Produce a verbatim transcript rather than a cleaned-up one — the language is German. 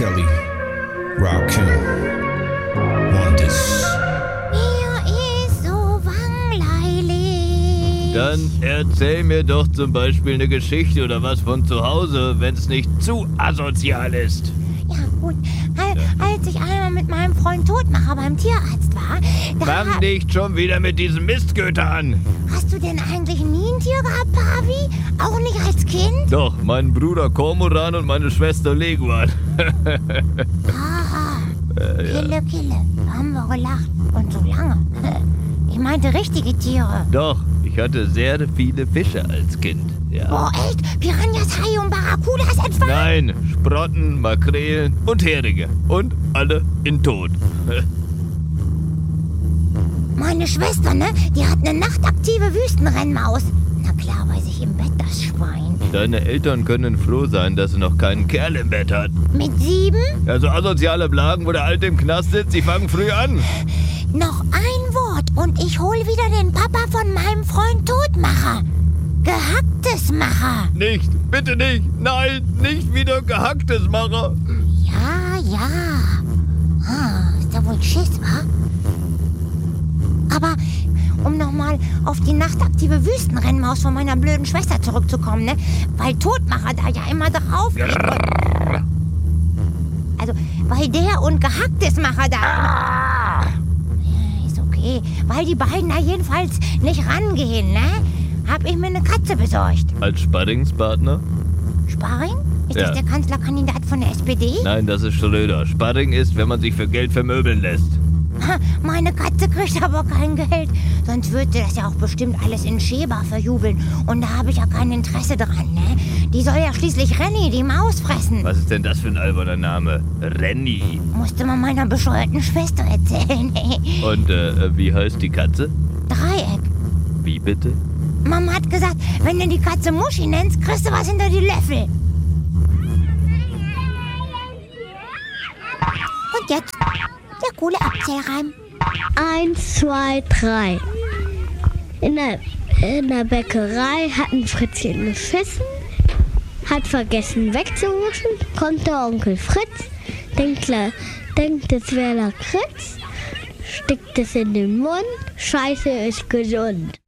Kelly, Rakim, Wonders. Mir ist so langweilig. Dann erzähl mir doch zum Beispiel eine Geschichte oder was von zu Hause, wenn es nicht zu asozial ist. Ja gut, als, als ich einmal mit meinem Freund Todmacher beim Tierarzt war, da Fang hab- nicht schon wieder mit diesem Mistgöter an. Hast du denn eigentlich nie ein Tier gehabt, Pavi? Auch nicht als Kind? Doch, mein Bruder Kormoran und meine Schwester Leguan. Aha, Kille, Kille, da haben wir gelacht. Und so lange. Ich meinte richtige Tiere. Doch, ich hatte sehr viele Fische als Kind. Ja. Boah, echt? Piranhas, Haie und Barracudas etwa? Nein, Sprotten, Makrelen und Heringe. Und alle in Tod. Meine Schwester, ne? Die hat eine nachtaktive Wüstenrennmaus. Na klar, weiß ich im Bett das Schwein. Deine Eltern können froh sein, dass sie noch keinen Kerl im Bett hat. Mit sieben? Also asoziale Blagen, wo der Alte im Knast sitzt, die fangen früh an. Noch ein Wort und ich hol wieder den Papa von meinem Freund Todmacher. Gehacktes Macher. Nicht, bitte nicht, nein, nicht wieder gehacktes Macher. Ja, ja. Ah, ist da wohl Schiss, wa? Aber um nochmal auf die nachtaktive Wüstenrennmaus von meiner blöden Schwester zurückzukommen, ne? Weil Todmacher da ja immer drauf geht. Also, weil der und Gehacktes Macher da... Ja, ist okay. Weil die beiden da jedenfalls nicht rangehen, ne? Hab ich mir eine Katze besorgt. Als Sparringspartner? Sparring? Ist Ja. das der Kanzlerkandidat von der S P D? Nein, das ist Schröder. Sparring ist, wenn man sich für Geld vermöbeln lässt. Ha, meine Katze kriegt aber kein Geld. Sonst würde das ja auch bestimmt alles in Sheba verjubeln. Und da habe ich ja kein Interesse dran, ne? Die soll ja schließlich Renny, die Maus, fressen. Was ist denn das für ein alberner Name? Renny. Musste man meiner bescheuerten Schwester erzählen. Und äh, wie heißt die Katze? Dreieck. Wie bitte? Mama hat gesagt, wenn du die Katze Muschi nennst, kriegst du was hinter die Löffel. Und jetzt der coole Abzählreim. Eins, zwei, drei. In der, in der Bäckerei hat ein Fritzchen geschissen, hat vergessen wegzuwischen, kommt der Onkel Fritz, denkt, la- denkt es wäre Lakritz, steckt es in den Mund, Scheiße ist gesund.